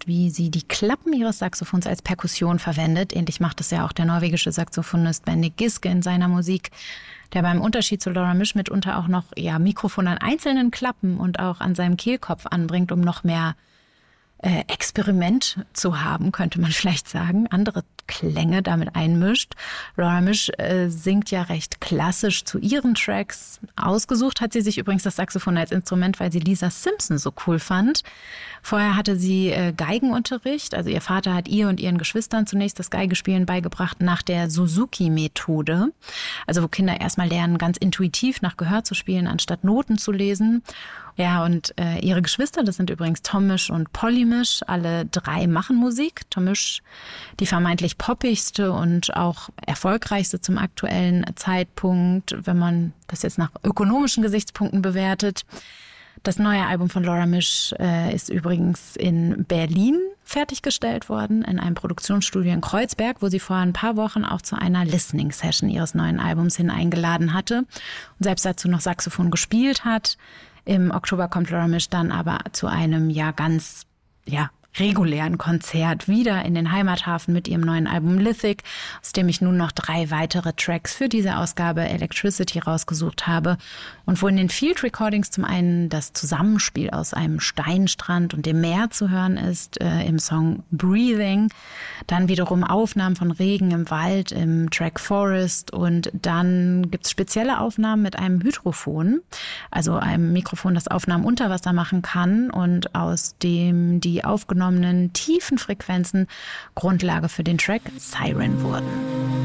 ist, wie sie die Klappen ihres Saxophons als Perkussion verwendet. Ähnlich macht es ja auch der norwegische Saxophonist Bendik Giske in seiner Musik, der beim Unterschied zu Laura Misch mitunter auch noch Mikrofon an einzelnen Klappen und auch an seinem Kehlkopf anbringt, um noch mehr Experiment zu haben, könnte man vielleicht sagen, andere Klänge damit einmischt. Laura Misch singt ja recht klassisch zu ihren Tracks. Ausgesucht hat sie sich übrigens das Saxophon als Instrument, weil sie Lisa Simpson so cool fand. Vorher hatte sie Geigenunterricht, also ihr Vater hat ihr und ihren Geschwistern zunächst das Geigespielen beigebracht nach der Suzuki-Methode, also wo Kinder erstmal lernen, ganz intuitiv nach Gehör zu spielen, anstatt Noten zu lesen. Ja, und ihre Geschwister, das sind übrigens Tom Misch und Polly Misch, alle drei machen Musik. Tom Misch, die vermeintlich poppigste und auch erfolgreichste zum aktuellen Zeitpunkt, wenn man das jetzt nach ökonomischen Gesichtspunkten bewertet. Das neue Album von Laura Misch ist übrigens in Berlin fertiggestellt worden, in einem Produktionsstudio in Kreuzberg, wo sie vor ein paar Wochen auch zu einer Listening-Session ihres neuen Albums hin eingeladen hatte und selbst dazu noch Saxophon gespielt hat. Im Oktober kommt Laura Misch dann aber zu einem ganz regulären Konzert wieder in den Heimathafen mit ihrem neuen Album Lithic, aus dem ich nun noch 3 weitere Tracks für diese Ausgabe Electricity rausgesucht habe und wo in den Field Recordings zum einen das Zusammenspiel aus einem Steinstrand und dem Meer zu hören ist, im Song Breathing, dann wiederum Aufnahmen von Regen im Wald im Track Forest und dann gibt's spezielle Aufnahmen mit einem Hydrophon, also einem Mikrofon, das Aufnahmen unter Wasser machen kann und aus dem die aufgenommenen tiefen Frequenzen Grundlage für den Track Siren wurden.